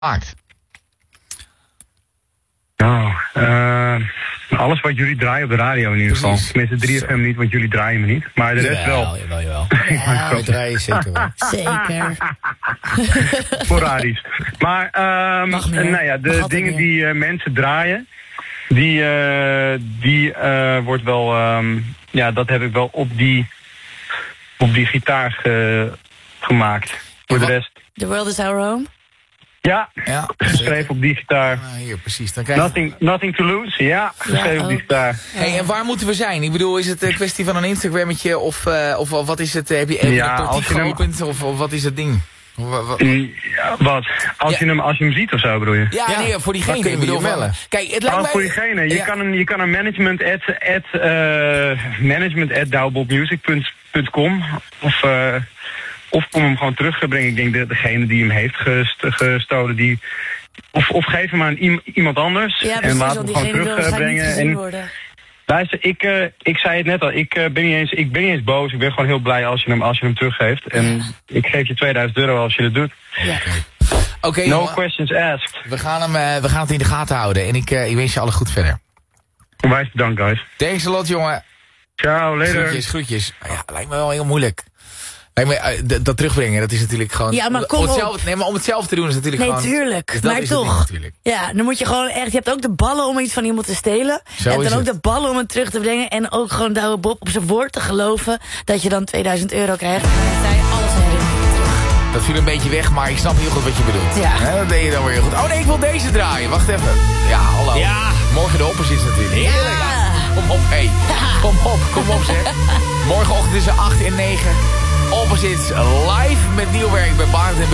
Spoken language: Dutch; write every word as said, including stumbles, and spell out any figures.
maakt? Nou, uh, alles wat jullie draaien op de radio in ieder geval. Precies. Tenminste, drie F M niet, want jullie draaien me niet. Maar de rest wel. Jawel, jawel. Ja, We draaien zeker wel. zeker. Sporadisch. Maar, um, Mag meer. nou ja, Mag de altijd dingen meer. die uh, mensen draaien, die, uh, die uh, wordt wel, um, ja, dat heb ik wel op die, op die gitaar ge, gemaakt. Voor de rest. The World is Our Home. Ja, Ja, geschreven op die gitaar. Ah, hier, precies. Dan krijg je... Nothing, nothing to lose, ja, geschreven Ja, op die ook. gitaar. Hey, en waar moeten we zijn? Ik bedoel, is het een kwestie van een Instagrammetje of, uh, of wat is het? Heb je, heb je Ja, een als portiek je hem- geopend of, of wat is het ding? Wa- wa- Mm, ja, wat? Als, Ja. je hem, als je hem ziet of zo, bedoel je? Ja, Ja. nee, voor diegene. Waar kunnen Ik we bedoel, je van- bellen? Kijk, het lijkt Oh, mij... voor diegene. Je Ja. kan een, je kan een management at, at, uh, management at douwbobmusic punt com of, uh, of kom hem gewoon terugbrengen. Ik denk dat degene die hem heeft gest, gestolen, die... Of, of geef hem aan iem- iemand anders Ja, en precies, laat want hem gewoon diegene wil waarschijnlijk niet terugbrengen. gezien En worden. luister, ik, uh, ik zei het net al, ik, uh, ben niet eens, ik ben niet eens boos. Ik ben gewoon heel blij als je hem, als je hem teruggeeft. En ik geef je tweeduizend euro als je dat doet. Ja. Oké, No jongen, questions asked. we gaan, hem, uh, we gaan het in de gaten houden. En ik, uh, ik wens je alle goed verder. Onwijs bedankt, guys. Thanks a lot, jongen. Ciao, later. Groetjes, groetjes. Ja, lijkt me wel heel moeilijk. Lijkt me, uh, d- dat terugbrengen, dat is natuurlijk gewoon... Ja, maar om, kom om het op. zelf, nee, maar om het zelf te doen is natuurlijk Nee, gewoon... tuurlijk. Dus dat Maar is het ding toch. natuurlijk. Ja, dan moet je gewoon echt... Je hebt ook de ballen om iets van iemand te stelen. Zo je hebt is dan ook het. de ballen om het terug te brengen. En ook gewoon Douwe Bob op zijn woord te geloven... dat je dan tweeduizend euro krijgt. En dan sta je alles herinneren terug. Dat viel een beetje weg, maar ik snap heel goed wat je bedoelt. Ja. Hè, dat deed je dan weer heel goed. Oh nee, ik wil deze draaien. Wacht even. Ja, hallo. Ja. Morgen de oppositie natuurlijk. Heerlijk. Ja. Kom op, hé. Kom op, kom op zeg. Morgenochtend tussen acht en negen. Opposites live met nieuw werk bij Barend en